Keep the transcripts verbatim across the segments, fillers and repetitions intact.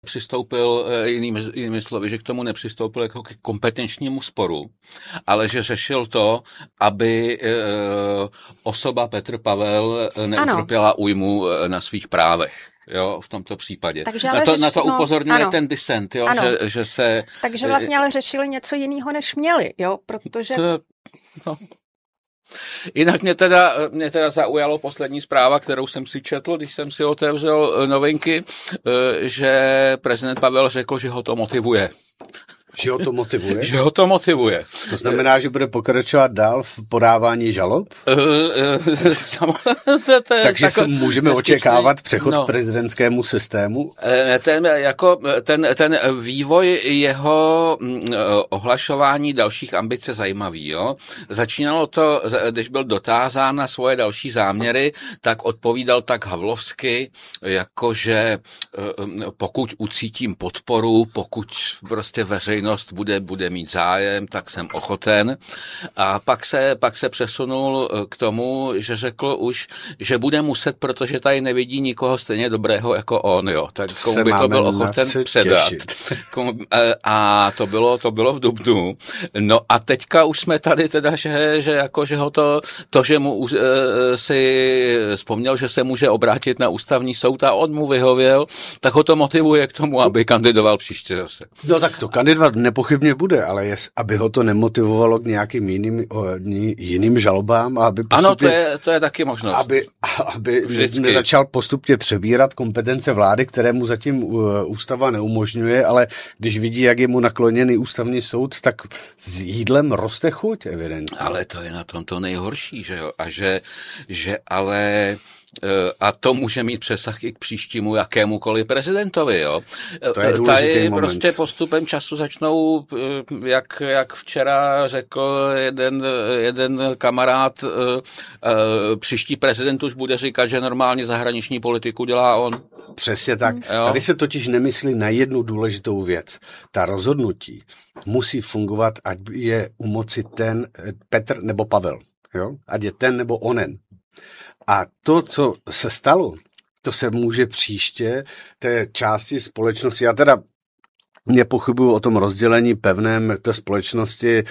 přistoupil jinými, jinými slovy, že k tomu nepřistoupil jako k kompetenčnímu sporu, ale že řešil to, aby e, osoba Petr Pavel neutrpěla újmu na svých právech. Jo, v tomto případě. Takže na, to, řeš... na to upozorňuje no, ten dissent, jo, že, že se... Takže vlastně ale řešili něco jiného, než měli, jo, protože... To, no. Jinak mě teda, mě teda zaujalo poslední zpráva, kterou jsem si četl, když jsem si otevřel novinky, že prezident Pavel řekl, že ho to motivuje. Že ho to motivuje? Že ho to motivuje. To znamená, že bude pokračovat dál v podávání žalob? Takže se můžeme očekávat přechod no. k prezidentskému systému? Ten, jako, ten, ten vývoj jeho ohlašování dalších ambic je zajímavý. Jo? Začínalo to, když byl dotázán na svoje další záměry, tak odpovídal tak havlovsky, jakože pokud ucítím podporu, pokud prostě veřejnost bude, bude mít zájem, tak jsem ochoten. A pak se, pak se přesunul k tomu, že řekl už, že bude muset, protože tady nevidí nikoho stejně dobrého jako on, jo. Tak komu by to byl ochoten předat. Komu, a to bylo, to bylo v dubnu. No a teďka už jsme tady teda, že, že jako, že ho to, to, že mu uh, si vzpomněl, že se může obrátit na ústavní soud a on mu vyhověl, tak ho to motivuje k tomu, aby kandidoval příště zase. No tak to kandidovat nepochybně bude, ale jest, aby ho to nemotivovalo k nějakým jiným, jiným žalobám. A aby ano, to je, to je taky možnost. Aby, aby nezačal postupně přebírat kompetence vlády, které mu zatím ústava neumožňuje, ale když vidí, jak je mu nakloněný ústavní soud, tak s jídlem roste chuť, evidentně. Ale to je na tom to nejhorší, že jo? A že, že ale... A to může mít přesah i k příštímu jakémukoliv prezidentovi, jo. To je důležitý Tady moment. prostě postupem času začnou, jak, jak včera řekl jeden, jeden kamarád, příští prezident už bude říkat, že normálně zahraniční politiku dělá on. Přesně tak. Jo. Tady se totiž nemyslí na jednu důležitou věc. Ta rozhodnutí musí fungovat, ať je u moci ten Petr nebo Pavel, jo. Ať je ten nebo onen. A to, co se stalo, to se může příště té části společnosti, já teda nepochybuju o tom rozdělení pevném té společnosti,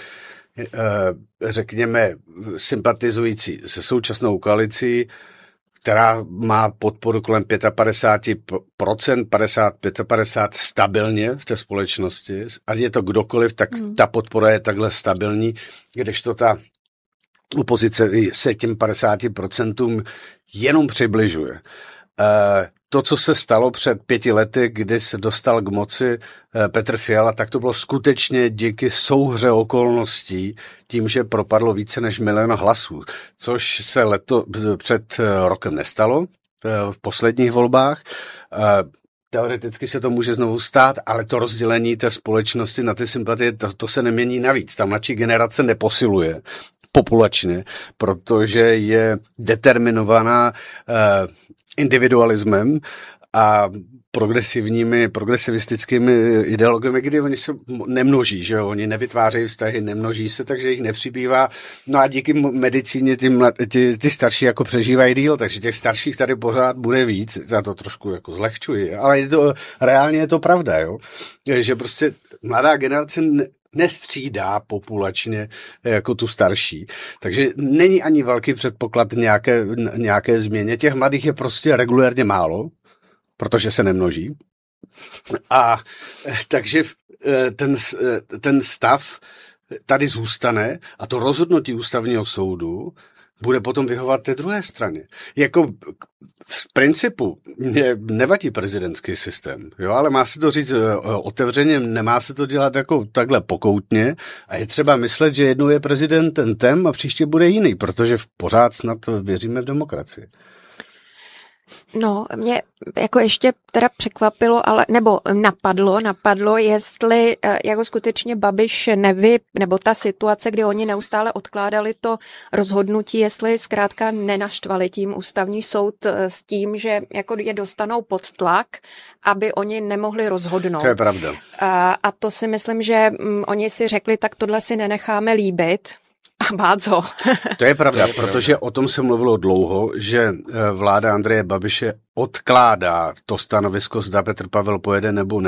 řekněme, sympatizující se současnou koalicí, která má podporu kolem padesát pět procent, padesát pět padesát stabilně v té společnosti. A je to kdokoliv, tak hmm. ta podpora je takhle stabilní, kdežto ta opozice se těm padesáti procentům jenom přibližuje. To, co se stalo před pěti lety, kdy se dostal k moci Petr Fiala, tak to bylo skutečně díky souhře okolností, tím, že propadlo více než milion hlasů, což se leto před rokem nestalo v posledních volbách. Teoreticky se to může znovu stát, ale to rozdělení té společnosti na ty sympatie, to, to se nemění navíc. Ta mladší generace neposiluje populačně, protože je determinovaná eh, individualismem a progresivními, progresivistickými ideologiemi, kdy oni se nemnoží, že jo? Oni nevytvářejí vztahy, nemnoží se, takže jich nepřibývá. No a díky medicíně ty, ty, ty starší jako přežívají díl, takže těch starších tady pořád bude víc. Já to trošku jako zlehčuji, ale je to, reálně je to pravda, jo? Že prostě mladá generace ne, nestřídá populačně jako tu starší. Takže není ani velký předpoklad nějaké, nějaké změně. Těch mladých je prostě regulérně málo, protože se nemnoží. A takže ten, ten stav tady zůstane a to rozhodnutí ústavního soudu bude potom vyhovovat té druhé straně. Jako v principu mě nevadí prezidentský systém, jo, ale má se to říct otevřeně, nemá se to dělat jako takhle pokoutně a je třeba myslet, že jednou je prezidentem ten a příště bude jiný, protože pořád snad věříme v demokracii. No, mě jako ještě teda překvapilo, ale, nebo napadlo, napadlo, jestli jako skutečně Babiš nevy, nebo ta situace, kdy oni neustále odkládali to rozhodnutí, jestli zkrátka nenaštvali tím ústavní soud s tím, že jako je dostanou pod tlak, aby oni nemohli rozhodnout. To je pravda. A, a to si myslím, že um, oni si řekli, tak tohle si nenecháme líbit. a bát ho. To je pravda, To je pravda. protože o tom se mluvilo dlouho, že vláda Andreje Babiše odkládá to stanovisko, zda Petr Pavel pojede nebo